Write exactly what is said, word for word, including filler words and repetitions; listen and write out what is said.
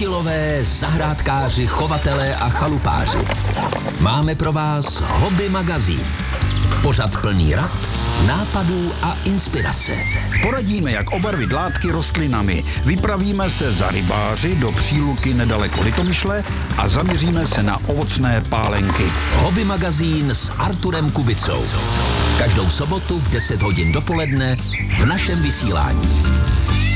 Chytilové, zahrádkáři, chovatelé a chalupáři. Máme pro vás Hobby magazín. Pořad plný rad, nápadů a inspirace. Poradíme, jak obarvit látky rostlinami. Vypravíme se za rybáři do Příluky nedaleko Litomyšle a zaměříme se na ovocné pálenky. Hobby magazín s Arturem Kubicou. Každou sobotu v deset hodin dopoledne v našem vysílání.